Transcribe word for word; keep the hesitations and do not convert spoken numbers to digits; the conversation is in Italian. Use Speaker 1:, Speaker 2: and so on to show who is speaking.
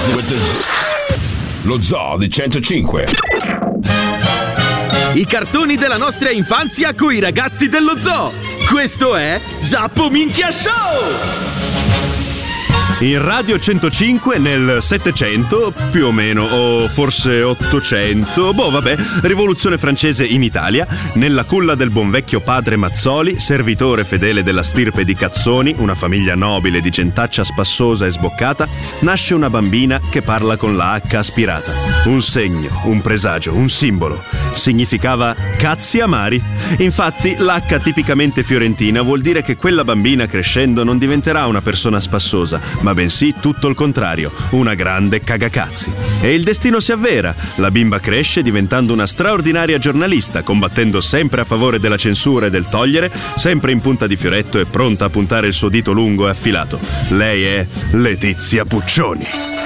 Speaker 1: Lo Zoo di centocinque.
Speaker 2: I cartoni della nostra infanzia coi ragazzi dello zoo. Questo è Giappo Minchia Show!
Speaker 3: In Radio centocinque nel settecento, più o meno, o forse ottocento, boh vabbè, rivoluzione francese in Italia, nella culla del buon vecchio padre Mazzoli, servitore fedele della stirpe di Cazzoni, una famiglia nobile di gentaccia spassosa e sboccata, nasce una bambina che parla con la H aspirata. Un segno, un presagio, un simbolo. Significava cazzi amari. Infatti l'H tipicamente fiorentina vuol dire che quella bambina crescendo non diventerà una persona spassosa, ma bensì tutto il contrario, una grande cagacazzi. E il destino si avvera, la bimba cresce diventando una straordinaria giornalista, combattendo sempre a favore della censura e del togliere, sempre in punta di fioretto e pronta a puntare il suo dito lungo e affilato. Lei è Letizia Puccioni.